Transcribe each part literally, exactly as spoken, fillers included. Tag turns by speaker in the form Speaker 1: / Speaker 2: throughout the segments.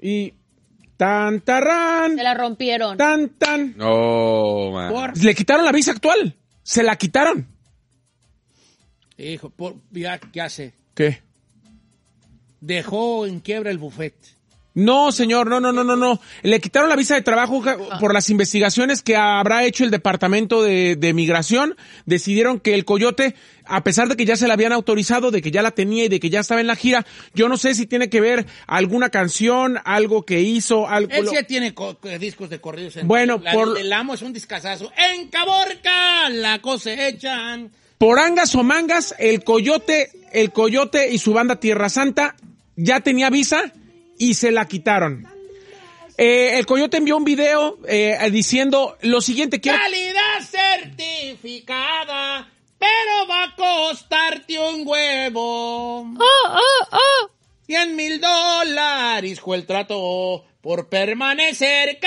Speaker 1: Y tan, tarrán.
Speaker 2: Se la rompieron.
Speaker 1: Tan, tan.
Speaker 3: No, man.
Speaker 1: Por... Le quitaron la visa actual. Se la quitaron.
Speaker 4: Hijo, por, ya, ¿qué hace?
Speaker 1: ¿Qué?
Speaker 4: Dejó en quiebra el buffet.
Speaker 1: No, señor, no, no, no, no, no. Le quitaron la visa de trabajo por las investigaciones que habrá hecho el Departamento de, de Migración. Decidieron que el Coyote, a pesar de que ya se la habían autorizado, de que ya la tenía y de que ya estaba en la gira, yo no sé si tiene que ver alguna canción, algo que hizo, algo...
Speaker 4: Él sí tiene co- discos de corridos. En
Speaker 1: bueno,
Speaker 4: la,
Speaker 1: por...
Speaker 4: El amo es un discazazo. En Caborca la cosechan.
Speaker 1: Por angas o mangas, el Coyote, el Coyote y su banda Tierra Santa ya tenía visa y se la quitaron. Eh, el Coyote envió un video eh, diciendo lo siguiente. Quiero...
Speaker 4: Calidad certificada, pero va a costarte un huevo.
Speaker 2: ¡Oh, oh, oh!
Speaker 4: Cien mil dólares fue el trato por permanecer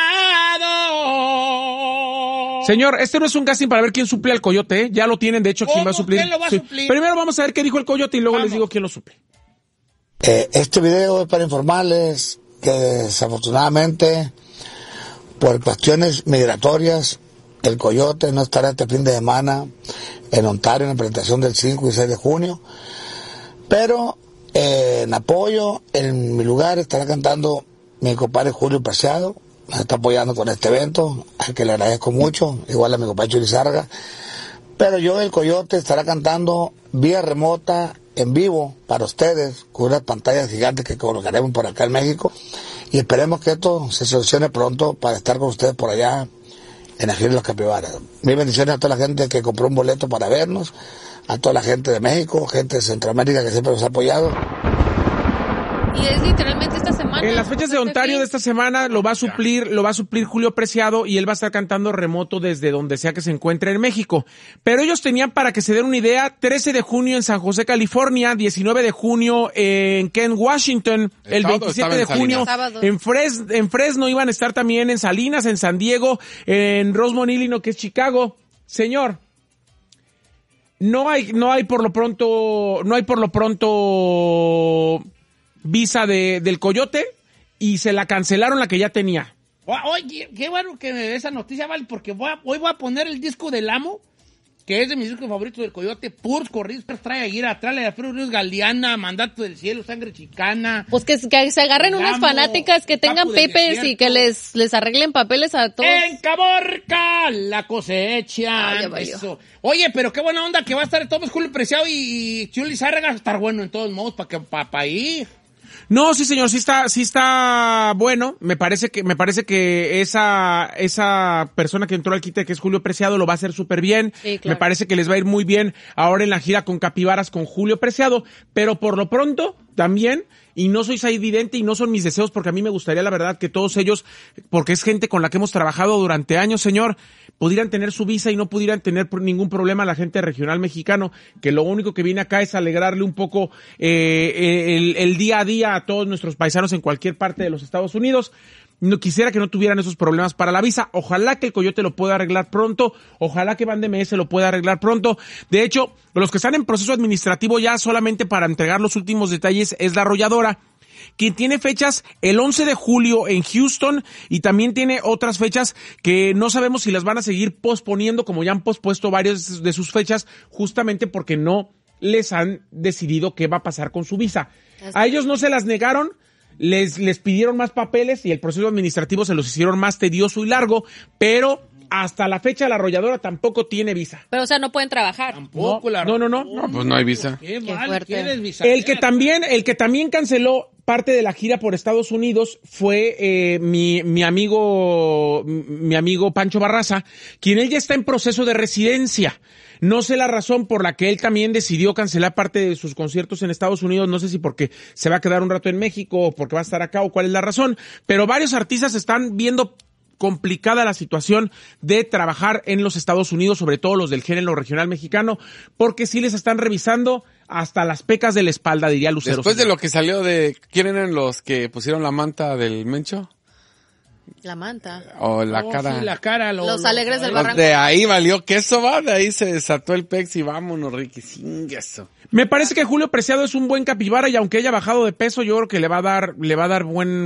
Speaker 4: callado.
Speaker 1: Señor, este no es un casting para ver quién suple al Coyote, ¿eh? Ya lo tienen, de hecho, quién va a suplir.
Speaker 4: ¿Quién lo va a
Speaker 1: sí.
Speaker 4: suplir?
Speaker 1: Primero vamos a ver qué dijo el Coyote y luego
Speaker 4: Vamos.
Speaker 1: les digo quién lo suple.
Speaker 5: Eh, este video es para informarles que desafortunadamente por cuestiones migratorias el Coyote no estará este fin de semana en Ontario en la presentación del cinco y seis de junio, pero eh, en apoyo en mi lugar estará cantando mi compadre Julio Preciado, nos está apoyando con este evento, al que le agradezco mucho, igual a mi compadre Chuli Zárraga, pero yo el Coyote estará cantando vía remota en vivo para ustedes, con unas pantallas gigantes que colocaremos por acá en México, y esperemos que esto se solucione pronto para estar con ustedes por allá en la gira de los Capibaras. Mis bendiciones a toda la gente que compró un boleto para vernos, a toda la gente de México, gente de Centroamérica que siempre nos ha apoyado.
Speaker 2: Y es literalmente esta semana.
Speaker 1: En las fechas de Ontario de esta semana lo va a suplir, lo va a suplir Julio Preciado y él va a estar cantando remoto desde donde sea que se encuentre en México. Pero ellos tenían, para que se den una idea, trece de junio en San José, California, diecinueve de junio en Kent, Washington, el,
Speaker 3: el
Speaker 1: veintisiete de junio en, Fres, en Fresno, iban a estar también en Salinas, en San Diego, en Rosemont, Illinois, que es Chicago. Señor, no hay, no hay por lo pronto, no hay por lo pronto visa de, del Coyote y se la cancelaron la que ya tenía.
Speaker 4: Oye, qué bueno que me dé esa noticia, vale, porque voy a, hoy voy a poner el disco del Amo, que es de mis discos favoritos del Coyote, puros corridos, trae a Guira, trae a Alfredo Ríos Galeana, Mandato del Cielo, Sangre Chicana.
Speaker 2: Pues que, que se agarren unas
Speaker 4: Amo,
Speaker 2: fanáticas que tengan
Speaker 4: Capo del
Speaker 2: papers
Speaker 4: Desierto.
Speaker 2: y que les, les arreglen papeles a todos.
Speaker 4: En Caborca la cosecha.
Speaker 2: Ay, ya valió.
Speaker 4: Eso. Oye, pero qué buena onda que va a estar Tomás Julio Preciado y, y Chuli Zárraga, va a estar bueno en todos modos para que para pa ir.
Speaker 1: No, sí, señor, sí está, sí está bueno. Me parece que, me parece que esa, esa persona que entró al quite, que es Julio Preciado, lo va a hacer súper bien.
Speaker 2: Sí, claro.
Speaker 1: Me parece que les va a ir muy bien ahora en la gira con Capibaras con Julio Preciado. Pero por lo pronto, también, y no soy vidente y no son mis deseos, porque a mí me gustaría, la verdad, que todos ellos, porque es gente con la que hemos trabajado durante años, señor, pudieran tener su visa y no pudieran tener ningún problema a la gente regional mexicano, que lo único que viene acá es alegrarle un poco eh, el, el día a día a todos nuestros paisanos en cualquier parte de los Estados Unidos. No quisiera que no tuvieran esos problemas para la visa. Ojalá que el Coyote lo pueda arreglar pronto. Ojalá que Band M S lo pueda arreglar pronto. De hecho, los que están en proceso administrativo ya solamente para entregar los últimos detalles es la arrolladora, quien tiene fechas el once de julio en Houston y también tiene otras fechas que no sabemos si las van a seguir posponiendo, como ya han pospuesto varias de sus fechas, justamente porque no les han decidido qué va a pasar con su visa. A ellos no se las negaron. Les, les pidieron más papeles y el proceso administrativo se los hicieron más tedioso y largo, pero hasta la fecha la arrolladora tampoco tiene visa.
Speaker 2: Pero, o sea, no pueden trabajar.
Speaker 4: Tampoco la
Speaker 1: No, no, no.
Speaker 3: No, pues no hay visa.
Speaker 4: Qué,
Speaker 2: Qué
Speaker 4: mal,
Speaker 2: fuerte.
Speaker 4: qué desvisa-
Speaker 1: El que también, el que también canceló parte de la gira por Estados Unidos fue eh, mi, mi amigo, mi amigo Pancho Barraza, quien él ya está en proceso de residencia. No sé la razón por la que él también decidió cancelar parte de sus conciertos en Estados Unidos, no sé si porque se va a quedar un rato en México o porque va a estar acá o cuál es la razón, pero varios artistas están viendo complicada la situación de trabajar en los Estados Unidos, sobre todo los del género regional mexicano, porque sí les están revisando hasta las pecas de la espalda, diría Lucero.
Speaker 3: Después de lo que salió de... ¿Quién eran los que pusieron la manta del Mencho?
Speaker 2: La manta.
Speaker 3: O la
Speaker 4: Oh,
Speaker 3: cara...
Speaker 4: sí, la cara. Lo,
Speaker 2: Los
Speaker 4: lo-
Speaker 2: alegres del
Speaker 4: lo-
Speaker 2: barranco.
Speaker 3: De ahí valió queso, va, de ahí se desató el pex y vámonos, Ricky, sin eso.
Speaker 1: Me parece que Julio Preciado es un buen capibara y aunque haya bajado de peso, yo creo que le va a dar, le va a dar buen